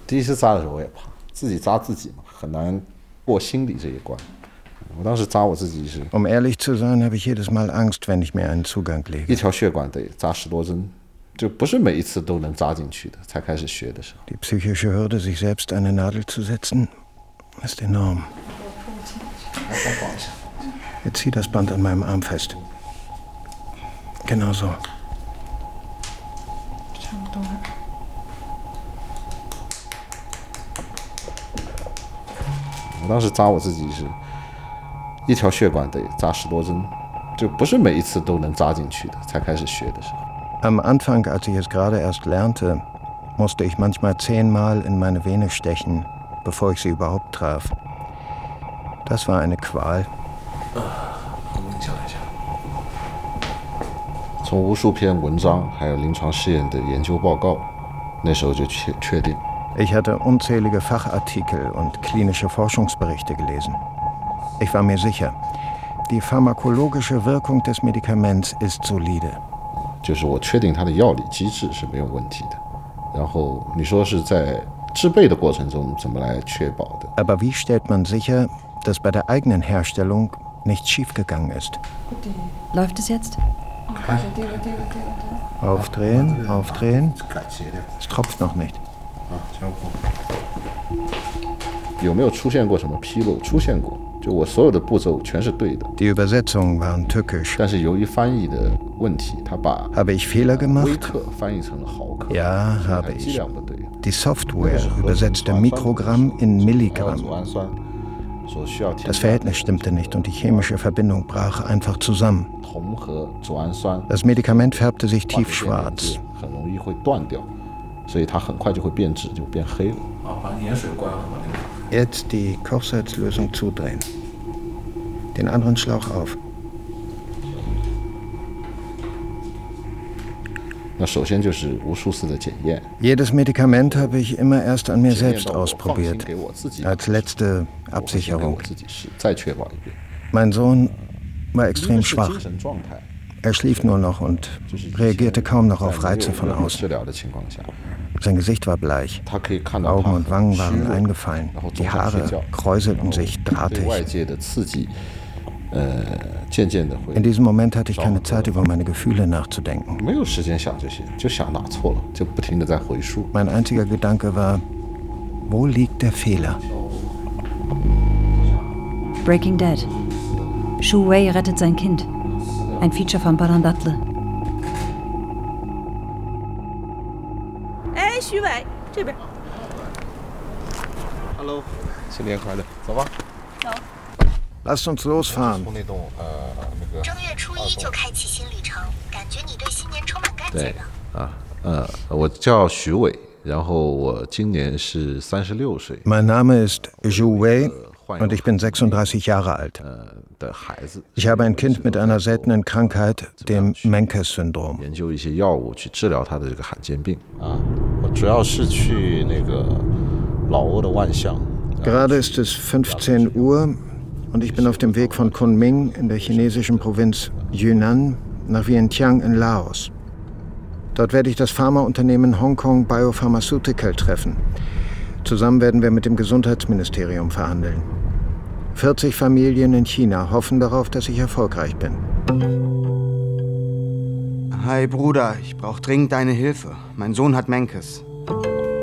第一次扎的时候我也怕，自己扎自己嘛，很难过心理这一关。我当时扎我自己是 ehrlich zu sein, habe ich jedes Mal Angst, wenn ich mir einen Zugang lege. 一条血管得扎10多针，就不是每一次都能扎进去的。才开始学的时候 Die psychische Hürde, sich selbst eine Nadel zu setzen, ist enorm. Jetzt zieh das Band an meinem Arm fest. Genau so. 我当时扎我自己是一条血管得扎10多针，就不是每一次都能扎进去的。才开始学的时候 Am Anfang, als ich es gerade erst lernte, musste ich manchmal 10-mal in meine Vene stechen, bevor ich sie überhaupt traf. Das war eine Qual. 从无数篇文章还有临床试验的研究报告，那时候就确定。 Ich hatte unzählige Fachartikel und klinische Forschungsberichte gelesen. Ich war mir sicher, die pharmakologische Wirkung des Medikaments ist solide. 就是我确定它的药理机制是没有问题的。然后你说是在制备的过程中怎么来确保的？ Aber wie stellt man sicher, dass bei der eigenen Herstellung nichts schiefgegangen ist? Läuft es jetzt? Aufdrehen, aufdrehen. Es tropft noch nicht. 有没有出现过什么纰漏？出现过，就我所有的步骤全是对的。 Die Übersetzungen waren tückisch. 但是由于翻译的问题，他把 Habe ich Fehler 微 gemacht? 克翻译成了毫克， Ja, 所以 habe 它剂 ich. 量不对。 Die Software übersetzte Mikrogramm in 还有 Milligramm. 组氨酸所需要添 Das 加 Verhältnis stimmte nicht und die chemische Verbindung brach einfach zusammen. 铜和组氨酸 Das Medikament färbte sich 化学电解 tiefschwarz. 质很容易会断掉，所以它很快就会变质，就变黑了。把盐水关了，把那个。 Jetzt die Kochsalzlösung zudrehen. Den anderen Schlauch auf. 那首先就是无数次的检验， Jedes Medikament habe ich immer erst an mir 检验 selbst 到我放心 ausprobiert, 给我自己 als letzte 我会先给 Absicherung. 我自己试，再确保一遍。 Mein Sohn war 一 extrem 个是精 schwach. 神状态， Er schlief nur noch und 就是以前 reagierte kaum noch auf 在没 Reize 有 von 任何 außen. 治疗的情况下， Sein Gesicht war bleich. 他可以看到他 Augen 很 und Wangen 虚 waren 弱， eingefallen. 然后 Die 总想睡 Haare 觉， kräuselten sich 对外 drahtig. 界的刺激，渐渐的会 In diesem Moment hatte ich keine Zeit, über meine Gefühle nachzudenken. 没有时间想这些，就想哪错了，就不停的在回溯。 Mein einziger Gedanke war, wo liegt der Fehler? Breaking Dead. Shu Wei rettet sein Kind. Ein Feature von Barandatle. 哎，徐伟这边。 Hello，新年快乐，走吧。 Lasst uns losfahren. 从那栋那个正月初一就开启新旅程，感觉你对新年充满干劲对呢。 我叫徐伟，然后我今年是36岁 Mein Name ist Zhu Wei und ich bin 36 Jahre alt. 的孩子。 Ich habe ein Kind mit einer seltenen Krankheit, dem Menkes-Syndrom. 研究一些药物去治疗他的这个罕见病啊。我主要是去那个老挝的万象。 Gerade ist es 15 Uhr und ich bin auf dem Weg von Kunming in der chinesischen Provinz Yunnan nach Vientiane in Laos. Dort werde ich das Pharmaunternehmen Hong Kong Biopharmaceutical treffen. Zusammen werden wir mit dem Gesundheitsministerium verhandeln. 40 Familien in China hoffen darauf, dass ich erfolgreich bin. Hi Bruder, ich brauche dringend deine Hilfe. Mein Sohn hat Menkes.